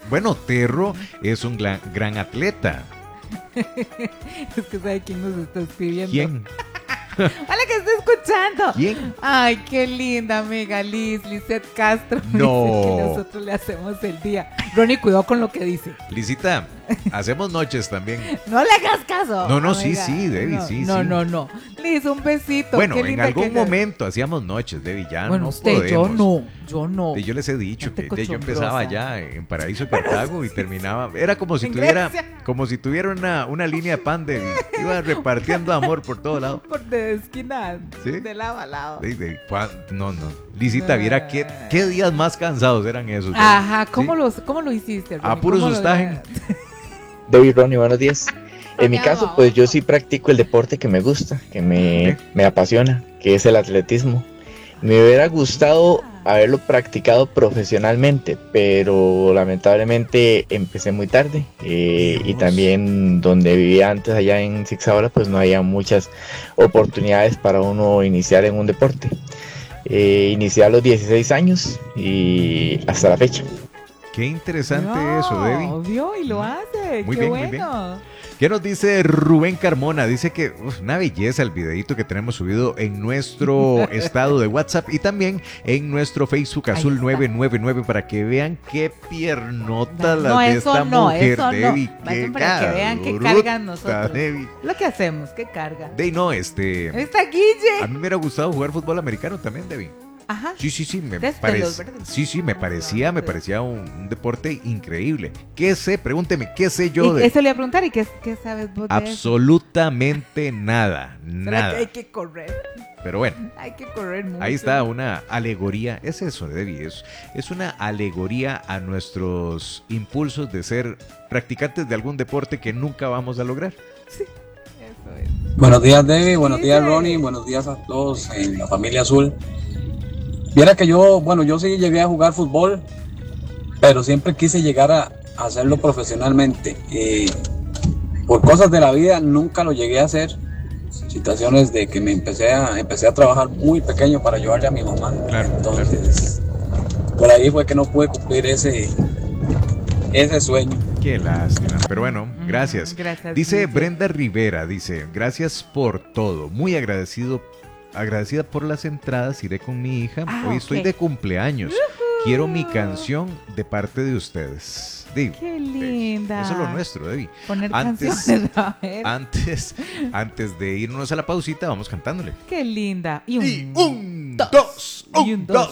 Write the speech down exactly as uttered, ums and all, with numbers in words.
Bueno, Terro es un gran, gran atleta. Es que sabe quién nos está escribiendo. ¿Quién? Hola, que está escuchando. ¿Quién? Ay, qué linda amiga Liz, Lizeth Castro. No. Dice que nosotros le hacemos el día. Ronnie, cuidado con lo que dice. Lisita, hacemos noches también. No le hagas caso. No, no, sí, amiga. sí, Debbie, no, sí, no, sí. No, no, no. Liz, un besito. Bueno, Qué en linda algún que- momento hacíamos noches, Debbie, ya Bueno, no usted, podemos. yo no, yo no. Y yo les he dicho Gente que yo cochombrosa. empezaba ya en Paraíso Cartago y terminaba. Era como si En tuviera, Grecia. como si tuviera una, una línea de pan de iba repartiendo amor por todo lado. Por de esquina, ¿Sí? de lado a lado. De- de- cua- no, no. Lisita, viera qué, qué días más cansados eran esos. Debbie. Ajá, ¿cómo, Sí. los, ¿cómo lo hiciste, Ronnie? A puro ¿Cómo lo- sustagen. David, Ronnie, buenos días. En mi Ya, caso, vamos. pues yo sí practico el deporte que me gusta, que me, Ok. me apasiona, que es el atletismo. Me hubiera gustado haberlo practicado profesionalmente, pero lamentablemente empecé muy tarde eh, y Dios. también donde vivía antes, allá en Zixabala, pues no había muchas oportunidades para uno iniciar en un deporte. Eh, inicié a los dieciséis años y hasta la fecha. Qué interesante No, eso, Debbie. vio y lo hace. Muy Qué bien, muy bueno. ¿Qué nos dice Rubén Carmona? Dice que uf, una belleza el videito que tenemos subido en nuestro estado de WhatsApp y también en nuestro Facebook Ahí Azul está. nueve nueve nueve para que vean qué piernota No, la de eso esta no, mujer, eso no. Debbie. Vayan Qué para que vean qué cabruta, cargan nosotros. Debbie. Lo que hacemos, ¿qué carga? Debbie, no, este... Ahí está Guille. A mí me hubiera gustado jugar fútbol americano también, Debbie. Ajá. Sí, sí, sí, me De los parece. verdes. Sí, sí, me Ah, parecía, me sí. parecía un, un deporte increíble. ¿Qué sé? Pregúnteme, ¿qué sé yo Y de eso le iba a preguntar, ¿y qué, qué sabes vos de eso? absolutamente nada, ¿Será nada. que hay que correr? Pero bueno, Hay que correr mucho. ahí está una alegoría, es eso, Debbie, es, es una alegoría a nuestros impulsos de ser practicantes de algún deporte que nunca vamos a lograr. Sí, eso es. Buenos días, Debbie. Buenos Sí, días, sí. Ronnie. Buenos días a todos en la familia Azul. Viera que yo, bueno, yo sí llegué a jugar fútbol, pero siempre quise llegar a, a hacerlo profesionalmente. Y por cosas de la vida nunca lo llegué a hacer. Situaciones de que me empecé a, empecé a trabajar muy pequeño para ayudarle a mi mamá. Claro, Entonces, por ahí fue que no pude cumplir ese, ese sueño. Qué lástima, pero bueno, gracias. Gracias. Dice Guille. Brenda Rivera, dice, gracias por todo, muy agradecido, agradecida por las entradas, iré con mi hija, Ah, hoy ok. estoy de cumpleaños, quiero mi canción de parte de ustedes. Digo, Qué linda. eso es lo nuestro, Debbie. Poner Antes- canciones, a ver. Antes, antes de irnos a la pausita, vamos cantándole. Qué linda. Y un, Y un, dos, y un, un dos.